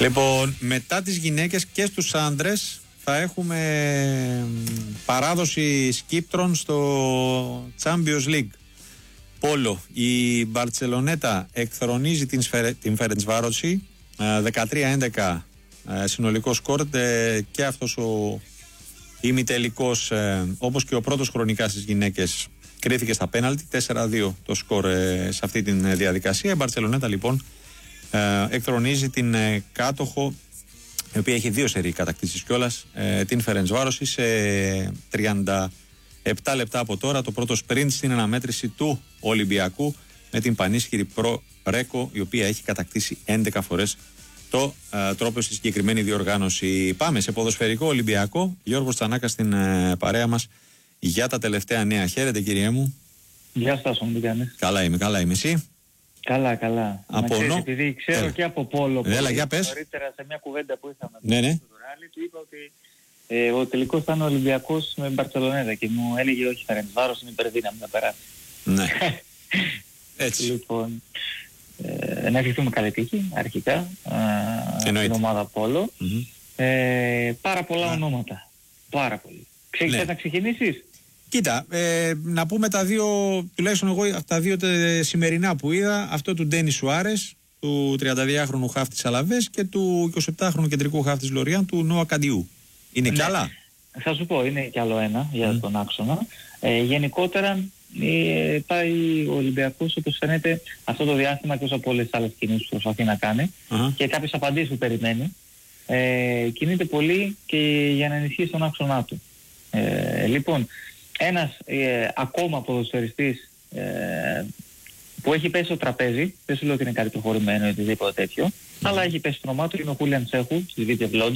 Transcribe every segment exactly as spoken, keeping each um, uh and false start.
Λοιπόν, μετά τις γυναίκες και στους άντρες θα έχουμε παράδοση σκύπτρων στο Champions League. Πόλο, η Μπαρτσελονέτα εκθρονίζει την, Σφαιρε, την Φερεντσβάρωση, δεκατρία έντεκα συνολικό σκορ, και αυτός ο ημιτελικός, όπως και ο πρώτος χρονικά στις γυναίκες, κρίθηκε στα πέναλτι, τέσσερα δύο το σκορ σε αυτή τη διαδικασία. Η Μπαρτσελονέτα λοιπόν εκθρονίζει την κάτοχο, η οποία έχει δύο σερί κατακτήσεις κιόλας, την Φερεντσβάρωση, σε τριάντα επτά λεπτά από τώρα. Το πρώτο σπριντ στην αναμέτρηση του Ολυμπιακού με την πανίσχυρη Προ Ρέκο, η οποία έχει κατακτήσει έντεκα φορές το ε, τρόπο στη συγκεκριμένη διοργάνωση. Πάμε σε ποδοσφαιρικό Ολυμπιακό. Γιώργος Τσανάκας στην ε, παρέα μας για τα τελευταία νέα. Χαίρετε, κύριέ μου. Γεια σας, τι κάνεις? Καλά είμαι, καλά είμαι. Εσύ? Καλά, καλά. Από ξέρεις, νο... επειδή ξέρω Έλα. και από Πόλο, Έλα, για πες. νωρίτερα σε μια κουβέντα που είχαμε ναι, ναι. του Ράλι, του είπα ότι ε, ο τελικός ήταν ο Ολυμπιακός με Μπαρτσελονέτα και μου έλεγε όχι, Φερεντσβάρος είναι υπερδύναμη να περάσει. Ναι. Έτσι. Λοιπόν, ε, να ευχηθούμε καλή τύχη αρχικά ε, στην ομάδα Πόλο. Mm-hmm. Ε, πάρα πολλά yeah. ονόματα. Πάρα πολύ. Ξέρεις ναι. να ξεκινήσεις? Κοίτα, ε, να πούμε τα δύο, τουλάχιστον εγώ τα δύο τε, σημερινά που είδα, αυτό του Ντένι Σουάρες, του τριανταδυάχρονου χαφ της Αλαβές, και του εικοσιεπτάχρονου κεντρικού χαφ της Λοριάν, του Νόα Καντιού. Είναι ναι. κι άλλα? Θα σου πω, είναι κι άλλο ένα για mm. τον άξονα. Ε, γενικότερα ε, πάει ο Ολυμπιακός, όπως φαίνεται, αυτό το διάστημα και όσο από όλες τις άλλες κινήσεις που προσπαθεί να κάνει uh-huh. και κάποιες απαντήσεις που περιμένει, ε, κινείται πολύ και για να ενισχύσει τον άξονά του. Ε, λοιπόν, ένας ε, ακόμα ποδοσφαιριστής ε, που έχει πέσει στο τραπέζι, δεν σου λέω ότι είναι κάτι προχωρημένο ή οτιδήποτε τέτοιο, mm. αλλά έχει πέσει στο όνομά του, είναι ο Χούλιαν Σέχου, στη Βίτεβ Λότζ.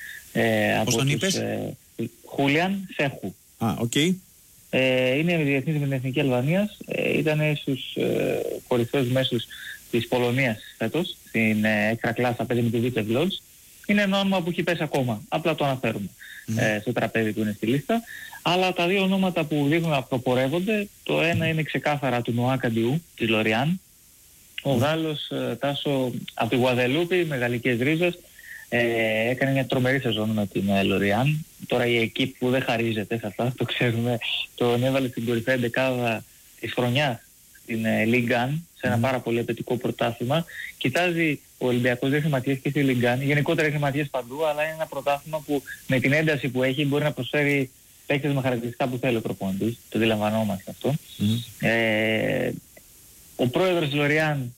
Ε, Πώς τον είπες? Ε, Χούλιαν Σέχου. Α, οκ. Okay. Ε, είναι διεθνής με την Εθνική Αλβανίας, ε, ήταν στους ε, κορυφαίους μέσους της Πολωνίας φέτος, στην ε, έξτρα κλάσσα, παίζει με τη Βίτεβ Λότζ. Είναι ένα όνομα που έχει πέσει ακόμα, απλά το αναφέρουμε mm. ε, στο τραπέζι που είναι στη λίστα. Αλλά τα δύο ονόματα που δείχνουν να προπορεύονται, το ένα είναι ξεκάθαρα του Νοά Καντιού, της Λοριάν. Ο mm. Γάλλος ε, Τάσο από τη Γουαδελούπη, με γαλλικές ρίζες, ε, έκανε μια τρομερή σεζόν με την ε, Λοριάν. Τώρα η εκείπ που δεν χαρίζεται σε αυτά, το ξέρουμε, τον έβαλε στην κορυφαία δεκάδα της χρονιάς στην ε, Ligue ένα, σε ένα mm. πάρα πολύ απαιτητικό πρωτάθλημα. Κοιτάζει ο Ολυμπιακός, δεν έχει ματιές και στη Ligue ένα, γενικότερα έχει ματιές παντού, αλλά είναι ένα πρωτάθλημα που με την ένταση που έχει μπορεί να προσφέρει παίκτες με χαρακτηριστικά που θέλει ο προπονητής, το αντιλαμβανόμαστε αυτό. Mm. Ε, ο πρόεδρος της Λοριάν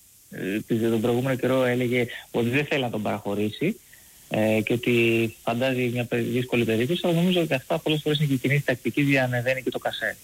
ε, τον προηγούμενο καιρό έλεγε ότι δεν θέλει να τον παραχωρήσει ε, και ότι φαντάζει μια δύσκολη περίπτωση, αλλά νομίζω ότι αυτά πολλές φορές είναι και η κινήση τακτική, διανεβαίνει και το κασέ.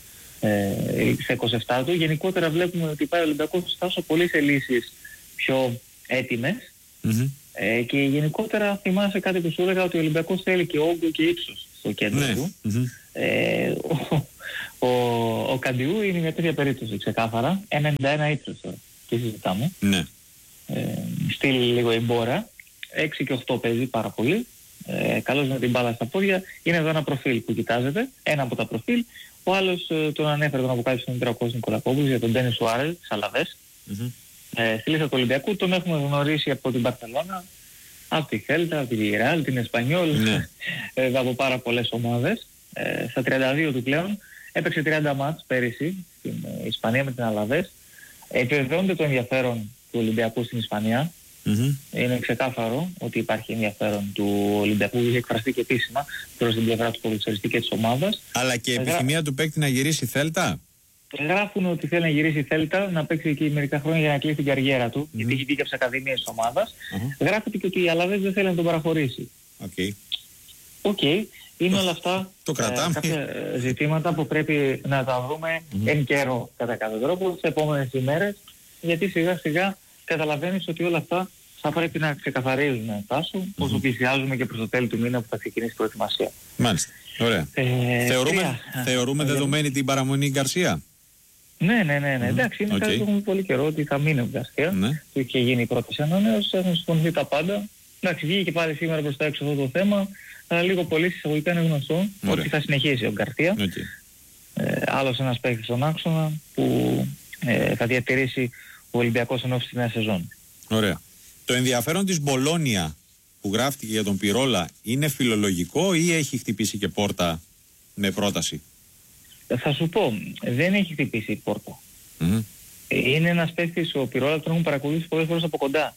Ε, σε είκοσι επτά του. Γενικότερα βλέπουμε ότι πάει ο Ολυμπιακός τόσο πολύ σε λύσεις πιο έτοιμες mm-hmm. ε, και γενικότερα θυμάσαι κάτι που σου έλεγα ότι ο Ολυμπιακός θέλει και όγκο και ύψος στο κέντρο ναι. του. Mm-hmm. Ε, ο, ο, ο Καντιού είναι μια τέτοια περίπτωση ξεκάθαρα. ενενήντα ένα ύψος τώρα. Τι συζητάμε. Ναι. Ε, στείλει λίγο η μπόρα. έξι και οκτώ παίζει πάρα πολύ. Ε, καλώς με την μπάλα στα πόδια. Είναι εδώ ένα προφίλ που κοιτάζεται. Ένα από τα προφίλ. Ο άλλος ε, τον ανέφερε, τον αποκάλυψε τον Τρακός Νικολακόπουλος για τον Ντένι Σουάρες, της Αλαβές. Mm-hmm. Ε, στη λίστα του Ολυμπιακού τον έχουμε γνωρίσει από την Μπαρσελόνα, από τη Χέλτα, από τη Βιεράλ, την Εσπανιόλ, mm-hmm. ε, από πάρα πολλές ομάδες. Ε, στα τριάντα δύο του πλέον έπαιξε τριάντα μάτς πέρυσι στην ε, Ισπανία με την Αλαβές. Επιβεβαιώνεται το ενδιαφέρον του Ολυμπιακού στην Ισπανία. Mm-hmm. Είναι ξεκάθαρο ότι υπάρχει ενδιαφέρον του Ολυμπιακού, είχε εκφραστεί και επίσημα προς την πλευρά του ποδοσφαιριστή και της ομάδας. Αλλά και η επιθυμία Γρα... του παίκτη να γυρίσει Θέλτα. Γράφουν ότι θέλει να γυρίσει η Θέλτα, να παίξει εκεί μερικά χρόνια για να κλείσει την καριέρα του, mm-hmm. γιατί έχει βγει και από τις ακαδημίες της ομάδας. Mm-hmm. Γράφεται και ότι η Αλαβές δεν θέλει να τον παραχωρήσει. Οκ. Okay. Okay. Είναι όλα αυτά το ε, κάποια ζητήματα που πρέπει να τα βρούμε mm-hmm. εν καιρό κατά κάποιο τρόπο τις επόμενες ημέρες, γιατί σιγά σιγά καταλαβαίνεις ότι όλα αυτά θα πρέπει να ξεκαθαρίζουν τάσο, mm-hmm. όσο πλησιάζουμε και προς το τέλη του μήνα που θα ξεκινήσει η προετοιμασία. Μάλιστα. Ωραία. Ε, θεωρούμε τρία, θεωρούμε α, δεδομένη α, την παραμονή Γκαρσία. Ναι, ναι, ναι. ναι. Mm-hmm. Εντάξει, είναι okay. κάτι που έχουμε πολύ καιρό ότι θα μείνει ο Γκαρσία. Mm-hmm. Που είχε γίνει η πρώτη ανανέωση, έχουν συμφωνηθεί τα πάντα. Εντάξει, βγήκε και πάλι σήμερα προς τα έξω αυτό το θέμα. Αλλά λίγο πολύ εισαγωγικά είναι γνωστό Ωραία. ότι θα συνεχίσει ο Γκαρσία. Okay. Ε, άλλος ένας παίκτης στον άξονα που ε, θα διατηρήσει ο Ολυμπιακός εν ώψη τη νέα σεζόν. Ωραία. Το ενδιαφέρον της Μπολόνια που γράφτηκε για τον Πιρόλα είναι φιλολογικό ή έχει χτυπήσει και πόρτα με πρόταση? Θα σου πω, δεν έχει χτυπήσει η πόρτα. Mm-hmm. Είναι ένας παίκτης, ο Πιρόλα τον έχουν παρακολουθήσει πολλές φορές από κοντά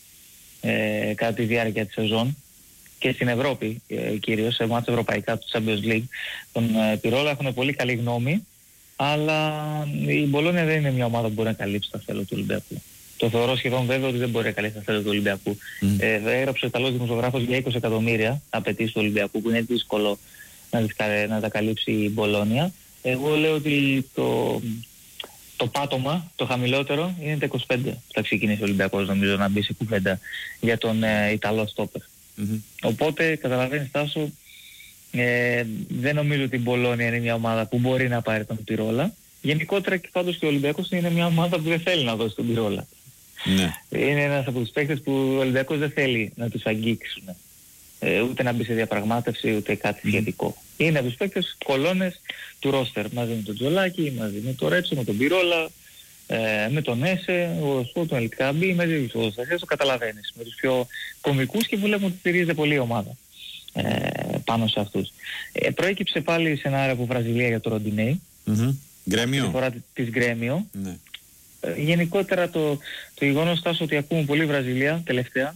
ε, κατά τη διάρκεια της σεζόν και στην Ευρώπη ε, κυρίως, σε μάτς ευρωπαϊκά του Champions League. Τον ε, Πιρόλα έχουν πολύ καλή γνώμη, αλλά η Μπολόνια δεν είναι μια ομάδα που μπορεί να καλύψει τα θέλω του Ολυμπιακού. Το θεωρώ σχεδόν βέβαιο ότι δεν μπορεί να καλύψει τα θέλω του Ολυμπιακού. Mm. Ε, έγραψε ο Ιταλός δημοσιογράφος για είκοσι εκατομμύρια απαιτήσεις του Ολυμπιακού, που είναι δύσκολο να, να τα καλύψει η Μπολόνια. Εγώ λέω ότι το, το πάτωμα, το χαμηλότερο, είναι τα είκοσι πέντε που θα ξεκινήσει ο Ολυμπιακός, νομίζω, να μπει σε κουβέντα για τον ε, Ιταλό στόπερ. Mm-hmm. Οπότε, καταλαβαίνεις, Τάσο, ε, δεν νομίζω ότι η Μπολόνια είναι μια ομάδα που μπορεί να πάρει τον Πιρόλα. Γενικότερα και πάντως και ο Ολυμπιακός είναι μια ομάδα που δεν θέλει να δώσει τον Πιρόλα. Ναι. Είναι ένας από τους παίκτες που ο Ολυμπιακός δεν θέλει να τους αγγίξουν. Ε, ούτε να μπει σε διαπραγμάτευση, ούτε κάτι σχετικό. Mm. Είναι από τους παίκτες κολόνες του ρόστερ, μαζί με τον Τζολάκη, μαζί με τον Ρέτσο, με τον Πιρόλα, ε, με τον Έσε, ο Σφό, τον Ελκάμπη, με τους Οστασίες, το καταλαβαίνεις. Με τους πιο κομικούς και βλέπουμε ότι στηρίζεται πολύ η ομάδα ε, πάνω σε αυτούς. Ε, προέκυψε πάλι σενάριο από Βραζιλία για το Ροντινέι. Mm-hmm. Γκρέμιο. Τη φορά της Γκρέμιο. Ναι. Ε, γενικότερα το, το γεγονός, Τάσο, ότι ακούμε πολύ Βραζιλία τελευταία,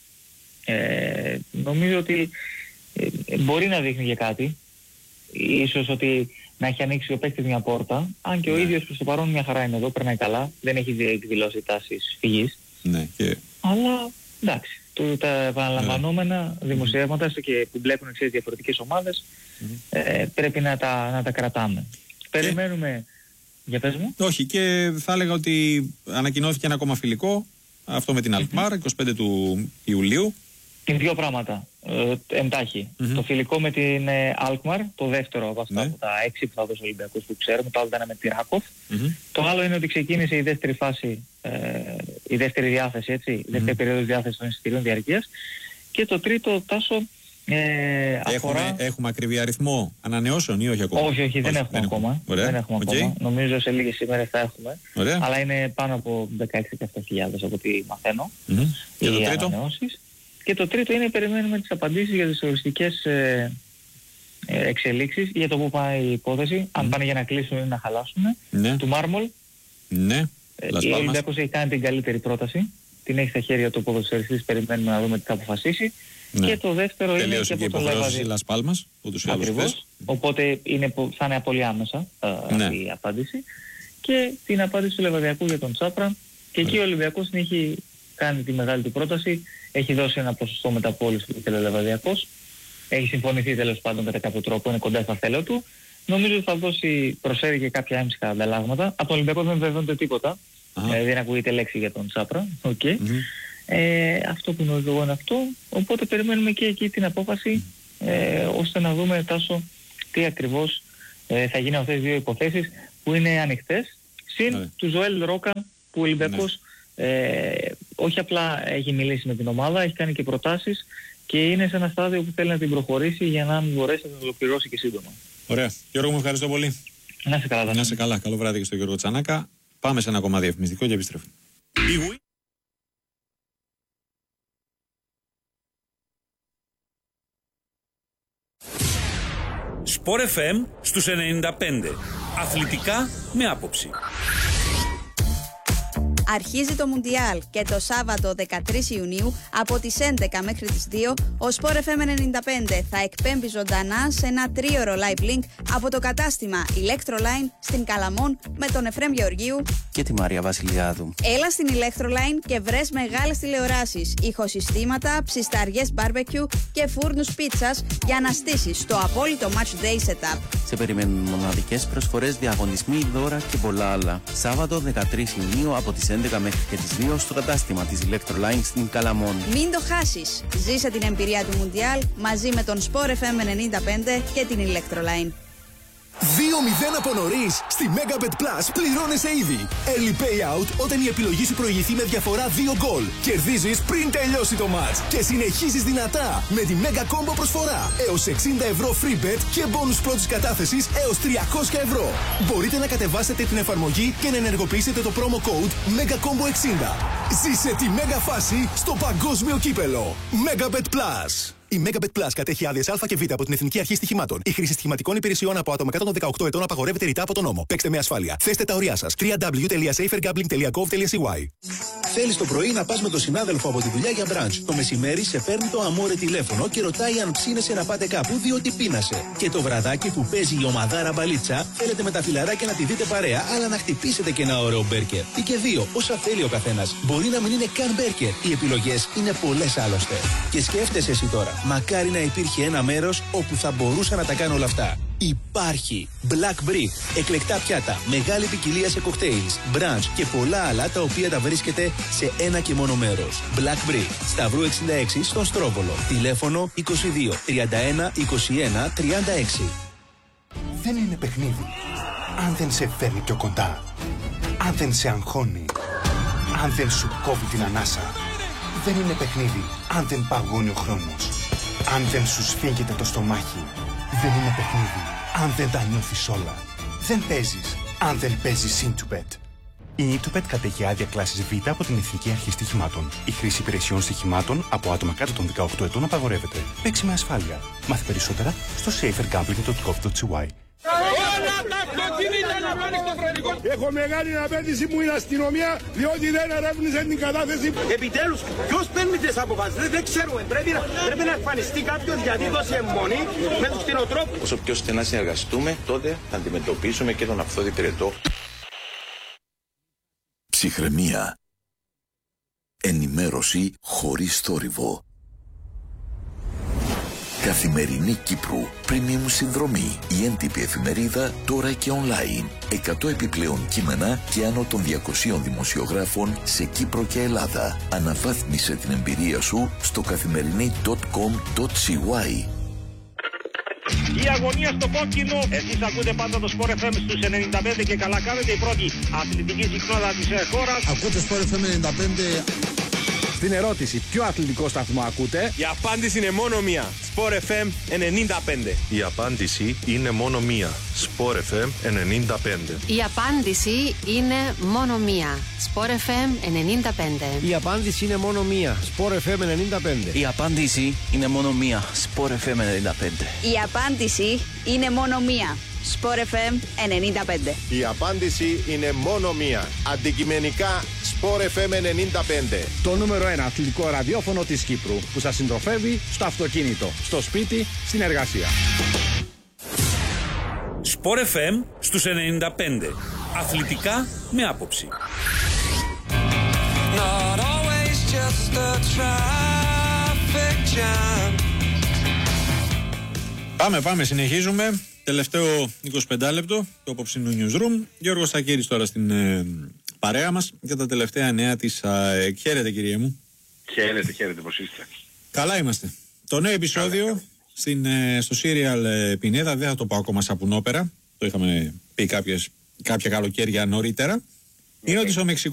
Ε, νομίζω ότι ε, μπορεί να δείχνει για κάτι. Ίσως ότι να έχει ανοίξει ο παίκτης μια πόρτα. Αν και ναι. ο ίδιος προς το παρόν μια χαρά είναι εδώ, περνάει καλά. Δεν έχει εκδηλώσει τάσεις φυγής. Ναι, και... Αλλά εντάξει, το, τα επαναλαμβανόμενα ναι. δημοσιεύματα mm-hmm. και που μπλέκουν σε διαφορετικές ομάδες mm-hmm. ε, πρέπει να τα, να τα κρατάμε. Και... Περιμένουμε... Για πες μου. Όχι, και θα έλεγα ότι ανακοινώθηκε ένα ακόμα φιλικό, αυτό με την Αλκμάρ, mm-hmm. εικοστή πέμπτη του Ιουλίου. Είναι δύο πράγματα, ε, εντάχει. Mm-hmm. Το φιλικό με την ε, Αλκμάρ, το δεύτερο από αυτά, ναι. από τα έξι που θα δώσει ο Ολυμπιακός που ξέρουμε, το άλλο ήταν με τη Ράκοφ. Mm-hmm. Το άλλο είναι ότι ξεκίνησε η δεύτερη φάση, ε, η δεύτερη διάθεση, έτσι, η δεύτερη mm-hmm. περίοδος διάθεσης των εισιτηρίων διαρκείας. Και το τρίτο, Τάσο, ε, αφορά... Έχουμε, έχουμε ακριβή αριθμό ανανεώσεων ή όχι ακόμα? Όχι, όχι, δεν, όχι, έχουμε, δεν ακόμα. Ωραία. Δεν έχουμε okay. ακόμα. Νομίζω σε λίγες ημέρες θα έχουμε. Ωραία. Αλλά είναι πάνω από δεκαέξι με δεκαεπτά χιλιάδες από ό,τι μαθαίνω. Mm-hmm. Και το τρίτο? Ανανεώσεις. Και το τρίτο είναι περιμένουμε τις απαντήσεις για τις οριστικές ε, ε, εξελίξεις για το που πάει η υπόθεση, mm. αν πάνε για να κλείσουν ή να χαλάσουν, ναι. του Μάρμολ. Ναι. Ε, ο Ολυμπιακός έχει κάνει την καλύτερη πρόταση, την έχει στα χέρια του ποδοσφαιριστής, περιμένουμε να δούμε τι θα αποφασίσει. Ναι. Και το δεύτερο τελείωσε είναι και από το Λεβαδιακό. Λας Πάλμας, ακριβώς, οπότε είναι, θα είναι πολύ άμεσα ε, ναι. αυτή η απάντηση. Και την απάντηση του Λεβαδιακού για τον Τσάπρα, και εκεί ο Ολυμπιακός την έχει κάνει τη μεγάλη του πρόταση. Έχει δώσει ένα ποσοστό μεταπώληση που ήθελε ο Λεβαδιακός. Έχει συμφωνηθεί τέλος πάντων κατά κάποιο τρόπο, είναι κοντά στα θέλω του. Νομίζω ότι θα δώσει, προσφέρει και κάποια έμψυχα ανταλλάγματα. Από τον Ολυμπιακό δεν βεβαιώνεται τίποτα. Ε, δεν ακούγεται λέξη για τον Τσάπρα. Okay. Mm-hmm. Ε, αυτό που γνωρίζω εγώ είναι αυτό. Οπότε περιμένουμε και εκεί την απόφαση ε, ώστε να δούμε, Τάσο, τι ακριβώς ε, θα γίνει αυτές τις δύο υποθέσεις που είναι ανοιχτές. Συν mm-hmm. του Ζωέλ Ρόκα που ο Ολυμπιακός mm-hmm. ε, όχι απλά έχει μιλήσει με την ομάδα, έχει κάνει και προτάσεις και είναι σε ένα στάδιο που θέλει να την προχωρήσει για να μπορέσει να την ολοκληρώσει και σύντομα. Ωραία. Γιώργο, μου ευχαριστώ πολύ. Να είσαι καλά. Να είσαι καλά. Καλό βράδυ και στον Γιώργο Τσανάκα. Πάμε σε ένα ακόμα διαφημιστικό και επιστρέφουμε. Σπορ εφ εμ στους ενενήντα πέντε. Αθλητικά με άποψη. Αρχίζει το Μουντιάλ και το Σάββατο δεκατρείς Ιουνίου από τις έντεκα μέχρι τις δύο ο Σπορ εφ εμ ενενήντα πέντε θα εκπέμπει ζωντανά σε ένα τρίωρο live link από το κατάστημα Electroline στην Καλαμών με τον Εφρέμ Γεωργίου και τη Μαρία Βασιλιάδου. Έλα στην Electroline και βρες μεγάλες τηλεοράσεις, ηχοσυστήματα, ψισταριές barbecue και φούρνους πίτσας για να στήσεις το απόλυτο match day setup. Σε περιμένουν μοναδικές προσφορές, διαγωνισμοί, δώρα και πολλά άλλα. Σάββατο δεκατρείς Ιουνίου από τις έντεκα μέχρι και τις δύο στο κατάστημα της Electroline στην Καλαμών. Μην το χάσεις. Ζήσε την εμπειρία του Μουντιάλ μαζί με τον Σπορ εφ εμ ενενήντα πέντε και την Electroline. δύο μηδέν από νωρίς. Στη Megabet Plus πληρώνεσαι ήδη. Early payout όταν η επιλογή σου προηγηθεί με διαφορά δύο γκολ. Κερδίζεις πριν τελειώσει το match. Και συνεχίζεις δυνατά με τη Mega Combo προσφορά. Έως εξήντα ευρώ free bet και bonus πρώτης κατάθεσης έως τριακόσια ευρώ. Μπορείτε να κατεβάσετε την εφαρμογή και να ενεργοποιήσετε το promo code Mega Combo εξήντα. Ζήσε τη μέγα φάση στο παγκόσμιο κύπελο. Megabet Plus. Η Megabet Plus κατέχει άδειες Α και Β από την Εθνική Αρχή Στοιχημάτων. Η χρήση στοιχηματικών υπηρεσιών από άτομα κάτω των δεκαοκτώ ετών απαγορεύεται ρητά από τον νόμο. Παίξτε με ασφάλεια. Θέστε τα ωριά σας. double-u double-u double-u τελεία safer gambling τελεία gov τελεία c y. Θέλεις το πρωί να πας με τον συνάδελφο από τη δουλειά για μπραντς. Το μεσημέρι σε παίρνει το αμόρε τηλέφωνο και ρωτάει αν ψήνεσαι να πάτε κάπου διότι πείνασε. Και το βραδάκι που παίζει η ομαδάρα μπαλίτσα, θέλετε με τα φιλαράκια να τη δείτε παρέα, αλλά να χτυπήσετε και ένα ωραίο μπέρκερ. Ή και δύο, όσα θέλει ο καθένας. Μπορεί να μην είναι καν μπέρκερ. Οι επιλογές είναι πολλές άλλωστε. Και σκέφτεσαι εσύ τώρα, μακάρι να υπήρχε ένα μέρος όπου θα μπορούσα να τα κάνω όλα αυτά. Υπάρχει Black Brick, εκλεκτά πιάτα, μεγάλη ποικιλία σε cocktails, brunch και πολλά άλλα τα οποία τα βρίσκεται σε ένα και μόνο μέρος. Black Brick, Σταυρού εξήντα έξι στον Στρόβολο. Τηλέφωνο είκοσι δύο τριάντα ένα είκοσι ένα τριάντα έξι. Δεν είναι παιχνίδι αν δεν σε φέρνει πιο κοντά, αν δεν σε αγχώνει, αν δεν σου κόβει την ανάσα. Δεν είναι παιχνίδι αν δεν παγώνει ο χρόνος, αν δεν σου σφίγγεται το στομάχι. Δεν είναι παιχνίδι αν δεν τα νιώθεις όλα. Δεν παίζεις αν δεν παίζεις Intubet. Η Intubet κατέχει άδεια κλάσης Β από την Εθνική Αρχή Στοιχημάτων. Η χρήση υπηρεσιών στοιχημάτων από άτομα κάτω των δεκαοκτώ ετών απαγορεύεται. Παίξει με ασφάλεια. Μάθε περισσότερα στο safer gambling τελεία gov τελεία c y. Έχω μεγάλη απέτηση μου η αστυνομία, διότι δεν ερεύνησε την κατάθεση. Επιτέλους, ποιος παίρνει τις αποφάσεις, δεν, δεν ξέρουμε. Πρέπει να, πρέπει να εμφανιστεί κάποιος γιατί δώσει αιμονή με τους κτηνοτρόφους. Όσο πιο στενά συνεργαστούμε, τότε θα αντιμετωπίσουμε και τον αυθόδη πυρετό. Ψυχραιμία. Ενημέρωση χωρίς θόρυβο. Καθημερινή Κύπρου, premium συνδρομή, η έντυπη εφημερίδα τώρα και online. εκατό επιπλέον κείμενα και άνω των διακοσίων δημοσιογράφων σε Κύπρο και Ελλάδα. Αναβάθμισε την εμπειρία σου στο καθημερινή τελεία κομ τελεία σι γουάι. Η αγωνία στο κόκκινο. Εσείς ακούτε πάντα το Sport εφ εμ στους ενενήντα πέντε και καλά κάνετε, η πρώτη αθλητική συχνότητα της χώρας. Ακούτε Sport εφ εμ ενενήντα πέντε. Στην ερώτηση ποιο αθλητικό σταθμό ακούτε, η απάντηση είναι μόνο μία. Sport εφ εμ ενενήντα πέντε. Η απάντηση είναι μόνο μία. Sport εφ εμ ενενήντα πέντε. Η απάντηση είναι μόνο μία. Sport εφ εμ ενενήντα πέντε. Η απάντηση είναι μόνο μία. Sport εφ εμ ενενήντα πέντε. Η απάντηση είναι μόνο μία. Sport εφ εμ ενενήντα πέντε. Η απάντηση είναι μόνο μία. Sport εφ εμ ενενήντα πέντε. Η απάντηση είναι μόνο μία. Αντικειμενικά Sport εφ εμ ενενήντα πέντε. Το νούμερο ένα αθλητικό ραδιόφωνο της Κύπρου που σας συντροφεύει στο αυτοκίνητο, στο σπίτι, στην εργασία. Sport εφ εμ στους ενενήντα πέντε. Αθλητικά με άποψη. Not always just a traffic jam. Πάμε, πάμε, συνεχίζουμε. Τελευταίο εικοσιπέντε λεπτό του απόψινου Newsroom. Γιώργος Σακύρης τώρα στην ε, παρέα μας για τα τελευταία νέα της ΑΕΚ. Χαίρετε, κύριε μου. Χαίρετε, χαίρετε, πώς είστε? Καλά είμαστε. Το νέο επεισόδιο Καλά. Στην, ε, στο Serial ε, Πινέδα, δεν θα το πάω ακόμα σαπουνόπερα. Το είχαμε πει κάποιες, κάποια καλοκαίρια νωρίτερα. Okay. Είναι ότι στο Μεξικό